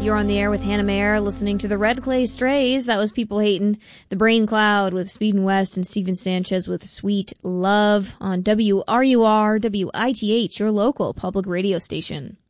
You're on the air with Hannah Mayer, listening to the Red Clay Strays. That was People Hatin'. The Brain Cloud with Speed and West, and Steven Sanchez with Sweet Love on WRUR WITH, your local public radio station.